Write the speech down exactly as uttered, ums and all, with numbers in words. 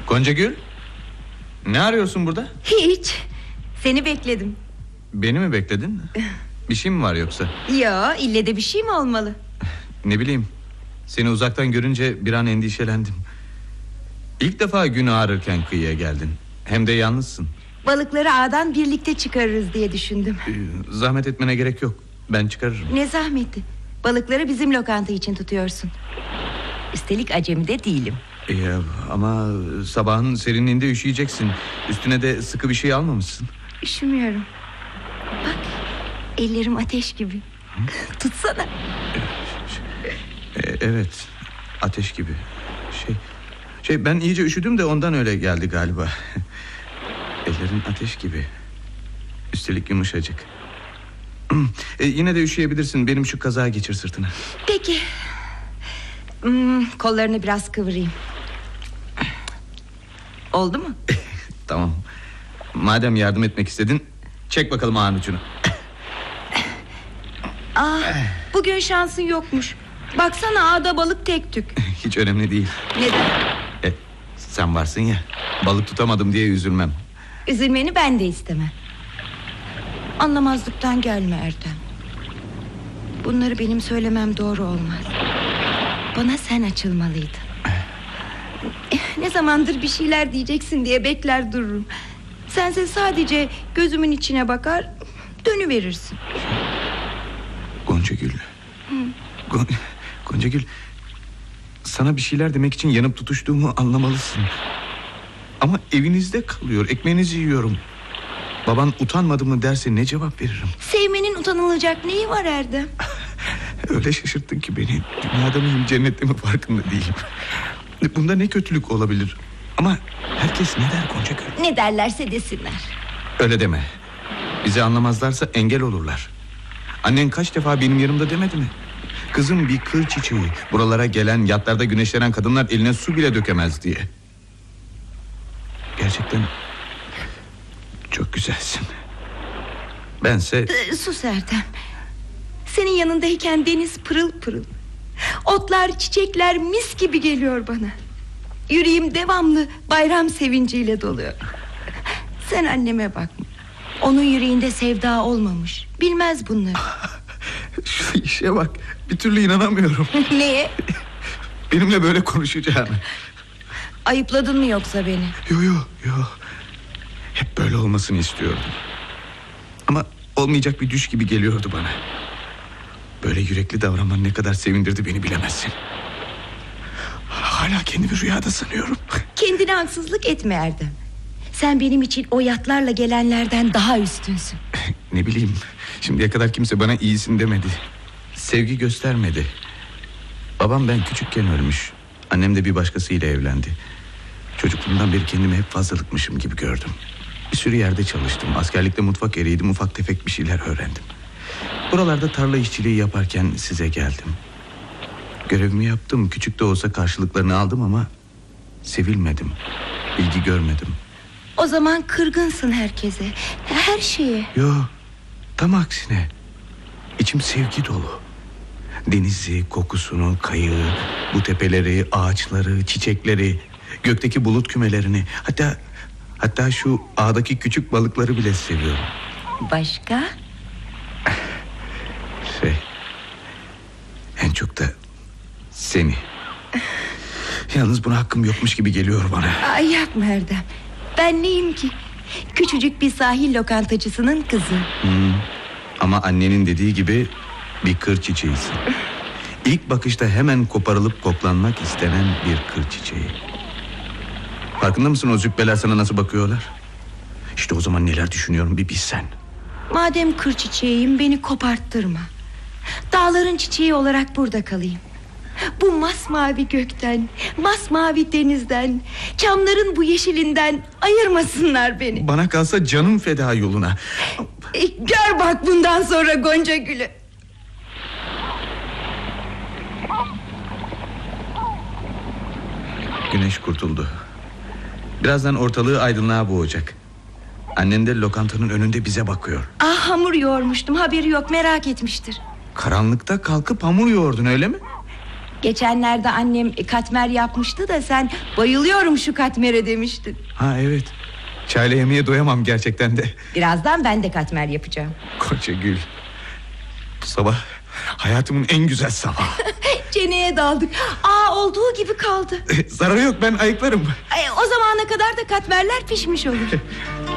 Goncagül, ne arıyorsun burada? Hiç, seni bekledim. Beni mi bekledin? Bir şey mi var yoksa? Yo, ille de bir şey mi olmalı? Ne bileyim, seni uzaktan görünce bir an endişelendim. İlk defa gün ağrırken kıyıya geldin. Hem de yalnızsın. Balıkları ağdan birlikte çıkarırız diye düşündüm. Ee, Zahmet etmene gerek yok, ben çıkarırım. Ne zahmeti, balıkları bizim lokanta için tutuyorsun. Üstelik acemi de değilim. Ee, ama sabahın serinliğinde üşüyeceksin. Üstüne de sıkı bir şey almamışsın. Üşümüyorum. Bak, ellerim ateş gibi. Tutsana. Ee, evet, ateş gibi. Şey, şey ben iyice üşüdüm de ondan öyle geldi galiba. Ellerin ateş gibi. Üstelik yumuşacık. ee, Yine de üşüyebilirsin. Benim şu kazağı geçir sırtına. Peki. hmm, Kollarını biraz kıvırayım. Oldu mu? Tamam. Madem yardım etmek istedin, çek bakalım ağın ucunu. Aa, bugün şansın yokmuş. Baksana, ağda balık tek tük. Hiç önemli değil. Neden? E, sen varsın ya, balık tutamadım diye üzülmem. Üzülmeni ben de istemem. Anlamazlıktan gelme Erdem. Bunları benim söylemem doğru olmaz. Bana sen açılmalıydın. Ne zamandır bir şeyler diyeceksin diye bekler dururum. Sense sadece gözümün içine bakar, dönüverirsin. Goncagül. Gon Goncagül, sana bir şeyler demek için yanıp tutuştuğumu anlamalısın. Ama evinizde kalıyor, ekmeğinizi yiyorum. Baban utanmadı mı derse ne cevap veririm? Sevmenin utanılacak neyi var Erdem? Öyle şaşırttın ki beni. Dünyada mıyım, cennette mi farkında değilim. Bunda ne kötülük olabilir? Ama herkes ne der Goncagül? Ne derlerse desinler. Öyle deme. Bizi anlamazlarsa engel olurlar. Annen kaç defa benim yanımda demedi mi? Kızım bir kır çiçeği. Buralara gelen, yatlarda güneşlenen kadınlar eline su bile dökemez diye. Gerçekten çok güzelsin. Bense... Ee, sus Erdem. Senin yanındayken deniz pırıl pırıl. Otlar, çiçekler mis gibi geliyor bana. Yüreğim devamlı bayram sevinciyle doluyor. Sen anneme bakma. Onun yüreğinde sevda olmamış. Bilmez bunları. Şu işe bak. Bir türlü inanamıyorum. Neye? Benimle böyle konuşacağını. Ayıpladın mı yoksa beni? Yo yo yo. Hep böyle olmasını istiyordum. Ama olmayacak bir düş gibi geliyordu bana. Böyle yürekli davranman ne kadar sevindirdi beni bilemezsin. Hala kendimi rüyada sanıyorum. Kendine haksızlık etme Erdem. Sen benim için o yatlarla gelenlerden daha üstünsün. Ne bileyim, şimdiye kadar kimse bana iyisin demedi. Sevgi göstermedi. Babam ben küçükken ölmüş. Annem de bir başkasıyla evlendi. Çocukluğumdan beri kendimi hep fazlalıkmışım gibi gördüm. Bir sürü yerde çalıştım. Askerlikte mutfak eriydim. Ufak tefek bir şeyler öğrendim. Buralarda tarla işçiliği yaparken size geldim. Görevimi yaptım. Küçük de olsa karşılıklarını aldım ama sevilmedim. İlgi görmedim. O zaman kırgınsın herkese, her şeye. Yo, tam aksine. İçim sevgi dolu. Denizi, kokusunu, kayığı, bu tepeleri, ağaçları, çiçekleri, gökteki bulut kümelerini, hatta hatta şu ağdaki küçük balıkları bile seviyorum. Başka? Şey, en çok da seni. Yalnız buna hakkım yokmuş gibi geliyor bana. Ay yapma Erdem. Ben neyim ki? Küçücük bir sahil lokantacısının kızı. Hmm. Ama annenin dediği gibi bir kır çiçeğisin. İlk bakışta hemen koparılıp koklanmak istenen bir kır çiçeği. Farkında mısın o züppeler sana nasıl bakıyorlar? İşte o zaman neler düşünüyorum bir bilsen. Madem kır çiçeğiyim, beni koparttırma. Dağların çiçeği olarak burada kalayım. Bu masmavi gökten, masmavi denizden, çamların bu yeşilinden ayırmasınlar beni. Bana kalsa canım feda yoluna. E, gör bak bundan sonra Goncagül'ü. Güneş kurtuldu. Birazdan ortalığı aydınlığa boğacak. Annen de lokantanın önünde bize bakıyor. Ah, hamur yoğurmuştum, haberi yok, merak etmiştir. Karanlıkta kalkıp hamur yoğurdun öyle mi? Geçenlerde annem katmer yapmıştı da sen bayılıyorum şu katmere demiştin. Ha evet. Çayla yemeğe doyamam gerçekten de. Birazdan ben de katmer yapacağım. Koca Gül. Bu sabah hayatımın en güzel sabahı. Çeneye daldık. Aa, olduğu gibi kaldı. Zararı yok, ben ayıklarım. Ay, o zamana kadar da katmerler pişmiş olur.